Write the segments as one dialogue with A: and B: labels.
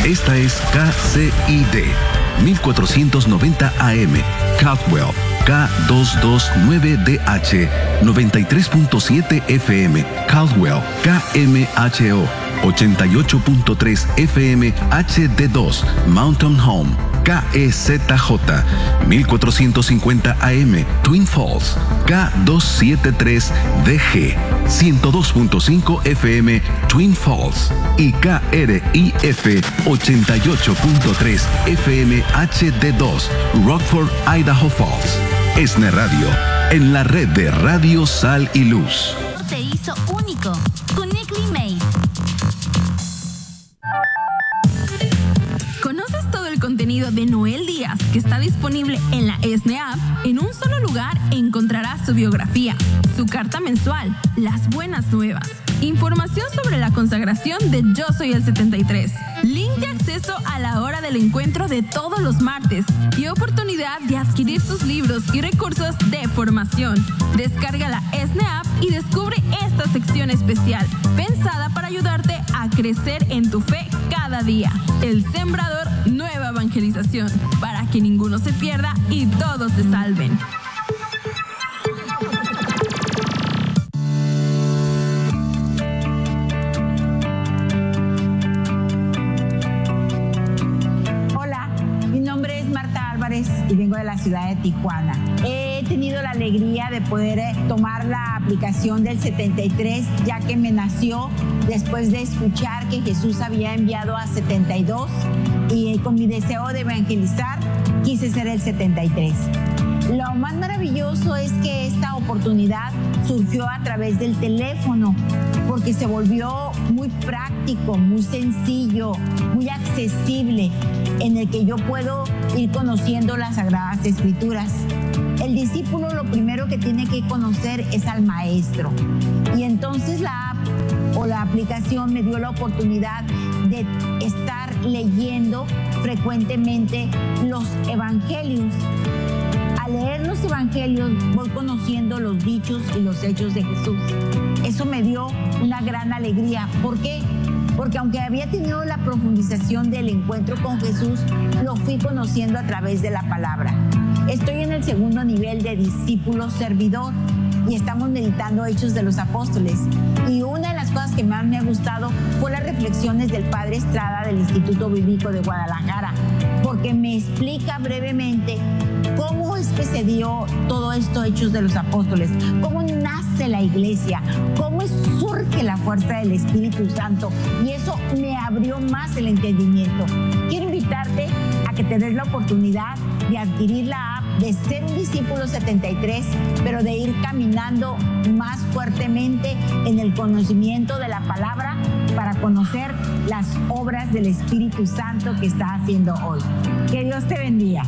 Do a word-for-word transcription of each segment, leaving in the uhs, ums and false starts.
A: Esta es K C I D mil cuatrocientos noventa A M, Caldwell, K doscientos veintinueve D H, noventa y tres punto siete F M, Caldwell, K M H O, ochenta y ocho punto tres F M H D dos, Mountain Home, K E Z J, mil cuatrocientos cincuenta A M, Twin Falls, K doscientos setenta y tres D G, ciento dos punto cinco F M, Twin Falls, y K R I F ochenta y ocho punto tres F M H D dos, Rockford, Idaho Falls. ESNE Radio, en la red de Radio Sal y Luz.
B: Te hizo único. Uniquely Made. ¿Conoces todo el contenido de Noel Díaz que está disponible en la ESNE App? En un solo lugar encontrarás su biografía, su carta mensual, las buenas nuevas, información sobre la consagración de Yo Soy el setenta y tres, link de acceso a la hora del encuentro de todos los martes y oportunidad de adquirir sus libros y recursos de formación. Descarga la ESNE App y descubre esta sección especial, pensada para ayudarte a crecer en tu fe cada día. El Sembrador Nueva Evangelización, para que ninguno se pierda y todos se salven.
C: Y vengo de la ciudad de Tijuana. He tenido la alegría de poder tomar la aplicación del setenta y tres, ya que me nació después de escuchar que Jesús había enviado a setenta y dos, y con mi deseo de evangelizar quise ser el setenta y tres. Lo más maravilloso es que esta oportunidad surgió a través del teléfono, porque se volvió muy práctico, muy sencillo, muy accesible, en el que yo puedo ir conociendo las Sagradas Escrituras. El discípulo lo primero que tiene que conocer es al Maestro. Y entonces la app o la aplicación me dio la oportunidad de estar leyendo frecuentemente los evangelios. Al leer los evangelios voy conociendo los dichos y los hechos de Jesús. Eso me dio una gran alegría. ¿Por qué? Porque aunque había tenido la profundización del encuentro con Jesús, lo fui conociendo a través de la palabra. Estoy en el segundo nivel de discípulo servidor y estamos meditando Hechos de los Apóstoles. Y una de las cosas que más me ha gustado fue las reflexiones del Padre Estrada del Instituto Bíblico de Guadalajara, porque me explica brevemente cómo es que se dio todo esto, Hechos de los Apóstoles, cómo nace la iglesia, cómo surge la fuerza del Espíritu Santo, y eso me abrió más el entendimiento. Quiero invitarte a que te des la oportunidad de adquirir la app, de ser un discípulo setenta y tres, pero de ir caminando más fuertemente en el conocimiento de la palabra para conocer las obras del Espíritu Santo que está haciendo hoy. Que Dios te bendiga.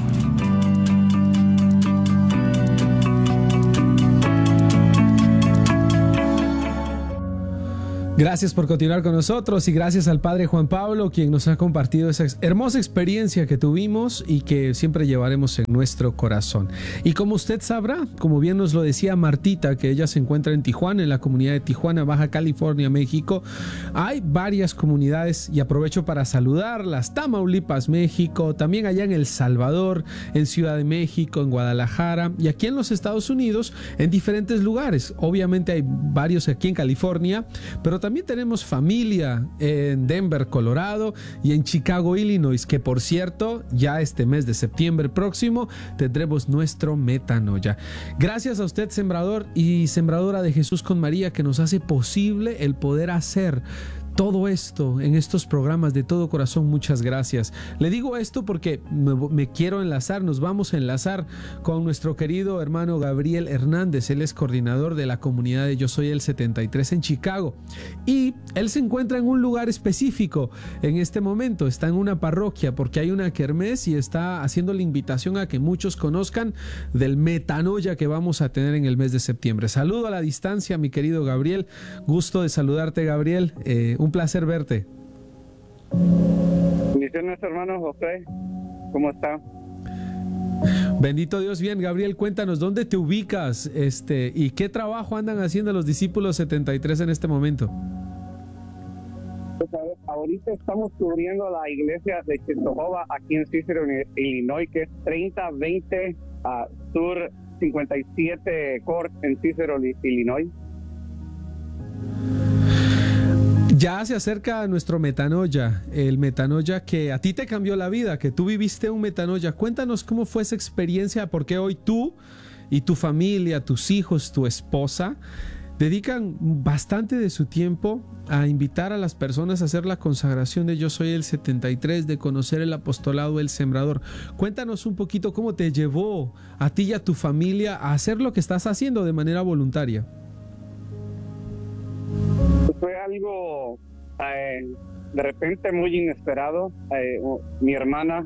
D: Gracias por continuar con nosotros y gracias al Padre Juan Pablo, quien nos ha compartido esa hermosa experiencia que tuvimos y que siempre llevaremos en nuestro corazón. Y como usted sabrá, como bien nos lo decía Martita, que ella se encuentra en Tijuana, en la comunidad de Tijuana, Baja California, México, hay varias comunidades y aprovecho para saludarlas. Tamaulipas, México, también allá en El Salvador, en Ciudad de México, en Guadalajara y aquí en los Estados Unidos, en diferentes lugares. Obviamente hay varios aquí en California, pero también También tenemos familia en Denver, Colorado y en Chicago, Illinois, que por cierto, ya este mes de septiembre próximo tendremos nuestro Metanoia. Gracias a usted, sembrador y sembradora de Jesús con María, que nos hace posible el poder hacer todo esto en estos programas. De todo corazón, muchas gracias. Le digo esto porque me, me quiero enlazar, nos vamos a enlazar con nuestro querido hermano Gabriel Hernández. Él es coordinador de la comunidad de Yo Soy el setenta y tres en Chicago y él se encuentra en un lugar específico en este momento. Está en una parroquia porque hay una kermés y está haciendo la invitación a que muchos conozcan del Metanoia que vamos a tener en el mes de septiembre. Saludo a la distancia, mi querido Gabriel. Gusto de saludarte, Gabriel. Eh, un placer verte.
E: Bendiciones, hermano José. ¿Cómo está?
D: Bendito Dios. Bien, Gabriel, cuéntanos dónde te ubicas, este, y qué trabajo andan haciendo los discípulos setenta y tres en este momento.
E: Pues ahorita estamos cubriendo la iglesia de Chentohova aquí en Cicero, Illinois, que es treinta veinte uh, Sur cincuenta y siete Court en Cicero, Illinois.
D: Ya se acerca nuestro Metanoia, el Metanoia que a ti te cambió la vida, que tú viviste un Metanoia. Cuéntanos cómo fue esa experiencia, porque hoy tú y tu familia, tus hijos, tu esposa, dedican bastante de su tiempo a invitar a las personas a hacer la consagración de Yo Soy el setenta y tres, de conocer el apostolado El Sembrador. Cuéntanos un poquito cómo te llevó a ti y a tu familia a hacer lo que estás haciendo de manera voluntaria.
E: Fue algo eh, de repente muy inesperado. Eh, mi hermana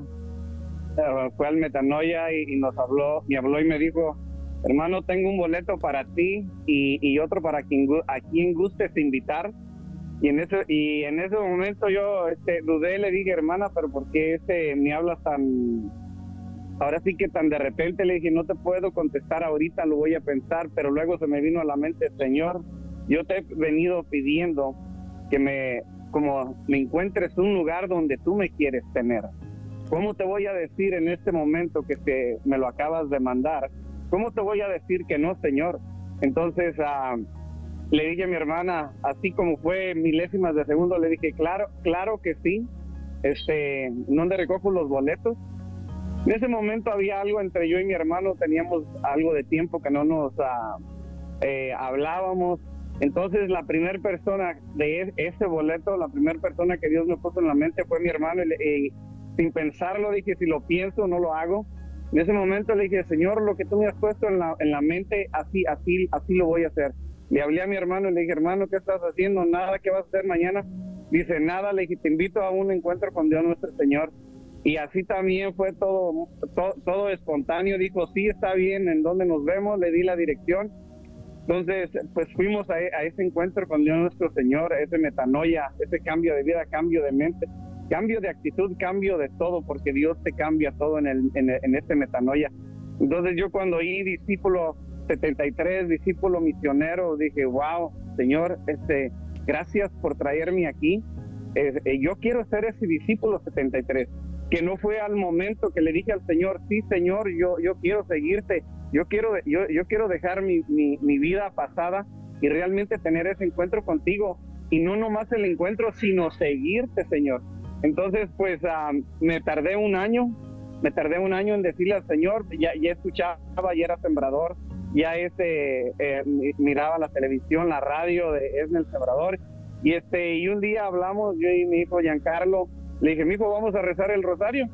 E: eh, fue al Metanoia y, y nos habló, me habló y me dijo: hermano, tengo un boleto para ti y, y otro para quien, a quien gustes invitar. Y en ese y en ese momento yo este, dudé, le dije: hermana, pero ¿por qué este, me hablas tan, ahora sí que tan de repente? Le dije: no te puedo contestar ahorita, lo voy a pensar. Pero luego se me vino a la mente: Señor, yo te he venido pidiendo que me, como me encuentres un lugar donde tú me quieres tener. ¿Cómo te voy a decir en este momento que te, me lo acabas de mandar? ¿Cómo te voy a decir que no, Señor? Entonces uh, le dije a mi hermana, así como fue milésimas de segundo, le dije: claro, claro que sí. Este, ¿dónde recojo los boletos? En ese momento había algo entre yo y mi hermano, teníamos algo de tiempo que no nos uh, eh, hablábamos. Entonces la primera persona de ese boleto, la primera persona que Dios me puso en la mente fue mi hermano, y, y sin pensarlo dije: si lo pienso, no lo hago. En ese momento le dije: Señor, lo que tú me has puesto en la, en la mente, así, así, así lo voy a hacer. Le hablé a mi hermano y le dije: hermano, ¿qué estás haciendo? Nada, ¿qué vas a hacer mañana? Dice: nada. Le dije: te invito a un encuentro con Dios nuestro Señor. Y así también fue todo, todo, todo espontáneo. Dijo: sí, está bien, ¿en dónde nos vemos? Le di la dirección. Entonces, pues fuimos a, a ese encuentro con Dios nuestro Señor, ese metanoia, ese cambio de vida, cambio de mente, cambio de actitud, cambio de todo, porque Dios te cambia todo en, el, en, en este metanoia. Entonces yo cuando oí discípulo setenta y tres, discípulo misionero, dije: wow, Señor, este, gracias por traerme aquí. Eh, eh, yo quiero ser ese discípulo setenta y tres, que no fue al momento que le dije al Señor: sí, Señor, yo, yo quiero seguirte. Yo quiero, yo, yo quiero dejar mi, mi, mi vida pasada y realmente tener ese encuentro contigo. Y no nomás el encuentro, sino seguirte, Señor. Entonces, pues uh, me tardé un año, me tardé un año en decirle al Señor. Ya, ya escuchaba, ya era sembrador, ya este, eh, miraba la televisión, la radio de Es el Sembrador. Y, este, y un día hablamos, yo y mi hijo Giancarlo, le dije: mi hijo, vamos a rezar el rosario.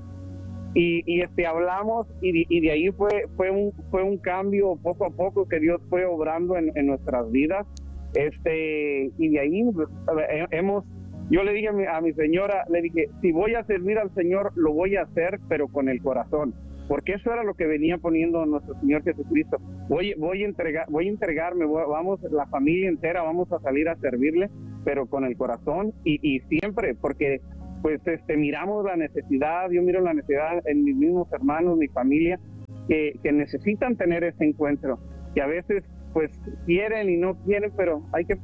E: Y, y este hablamos y, y de ahí fue fue un fue un cambio poco a poco que Dios fue obrando en, en nuestras vidas. Este y de ahí hemos yo le dije a mi, a mi señora, le dije: si voy a servir al Señor, lo voy a hacer, pero con el corazón, porque eso era lo que venía poniendo nuestro Señor Jesucristo. Voy voy a entregar voy a entregarme, voy, vamos la familia entera vamos a salir a servirle, pero con el corazón y, y siempre, porque pues este miramos la necesidad, yo miro la necesidad en mis mismos hermanos, mi familia, que, que necesitan tener ese encuentro, que a veces pues quieren y no quieren, pero hay que...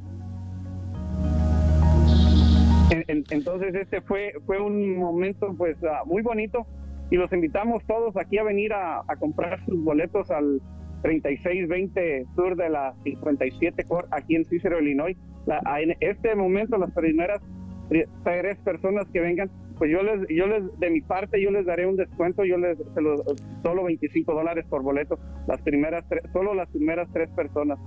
E: En, en, entonces este fue fue un momento pues uh, muy bonito, y los invitamos todos aquí a venir a, a comprar sus boletos al treinta y seis veinte Sur de la cincuenta y siete Court aquí en Cicero, Illinois. La, en este momento las primeras tres personas que vengan, pues yo les, yo les, de mi parte, yo les daré un descuento, yo les, se lo, solo veinticinco dólares por boleto, las primeras tres, solo las primeras tres personas.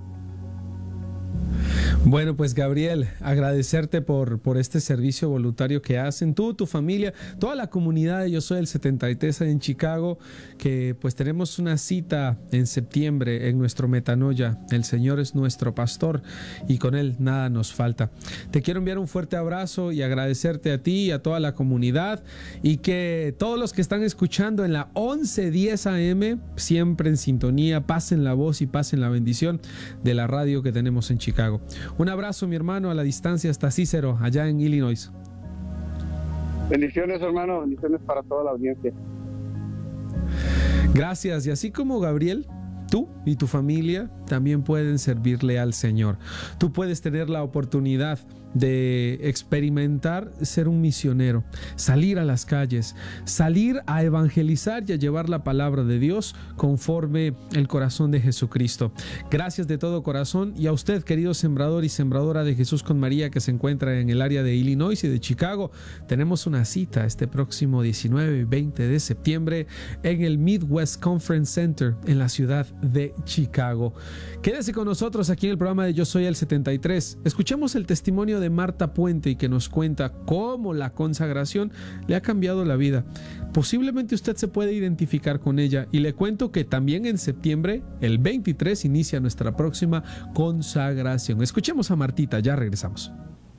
D: Bueno, pues Gabriel, agradecerte por, por este servicio voluntario que hacen tú, tu familia, toda la comunidad de Yo Soy el setenta y tres en Chicago, que pues tenemos una cita en septiembre en nuestro Metanoia. El Señor es nuestro pastor y con Él nada nos falta. Te quiero enviar un fuerte abrazo y agradecerte a ti y a toda la comunidad, y que todos los que están escuchando en la once diez A M, siempre en sintonía, pasen la voz y pasen la bendición de la radio que tenemos en Chicago. Un abrazo, mi hermano, a la distancia hasta Cicero, allá en Illinois.
E: Bendiciones, hermano, bendiciones para toda la audiencia.
D: Gracias, y así como Gabriel, tú y tu familia también pueden servirle al Señor. Tú puedes tener la oportunidad de experimentar ser un misionero, salir a las calles, salir a evangelizar y a llevar la palabra de Dios conforme el corazón de Jesucristo. Gracias de todo corazón, y a usted, querido sembrador y sembradora de Jesús con María, que se encuentra en el área de Illinois y de Chicago. Tenemos una cita este próximo diecinueve y veinte de septiembre en el Midwest Conference Center en la ciudad de Chicago. Quédese con nosotros aquí en el programa de Yo Soy el setenta y tres. Escuchemos el testimonio de Marta Puente, y que nos cuenta cómo la consagración le ha cambiado la vida. Posiblemente usted se puede identificar con ella, y le cuento que también en septiembre, el veintitrés, inicia nuestra próxima consagración. Escuchemos a Martita, ya regresamos.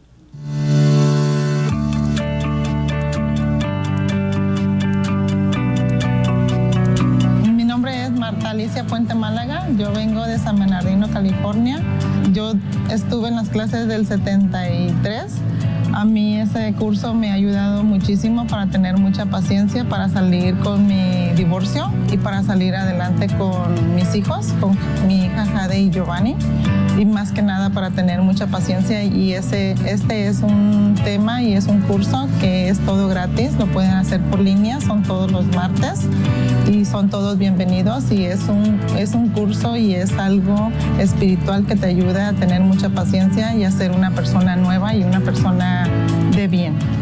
F: Mi nombre es Marta Alicia Puente Málaga, yo vengo de San Bernardino, California. Yo estuve en las clases del setenta y tres. A mí ese curso me ha ayudado muchísimo para tener mucha paciencia, para salir con mi divorcio y para salir adelante con mis hijos, con mi hija Jade y Giovanni, y más que nada para tener mucha paciencia. Y ese, este es un tema y es un curso que es todo gratis, lo pueden hacer por línea, son todos los martes y son todos bienvenidos, y es un, es un curso y es algo espiritual que te ayuda a tener mucha paciencia y a ser una persona nueva y una persona de bien.